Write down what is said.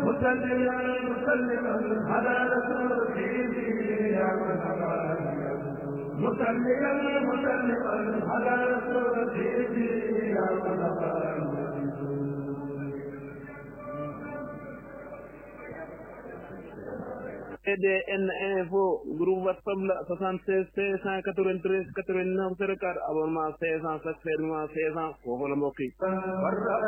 مسلما على رسوله يا مرحبا مسلما على رسوله يا مرحبا EDN info groupe WhatsApp la 76 593 89 04 abonnement 500 chaque fermement 500 foofu la mbokk yi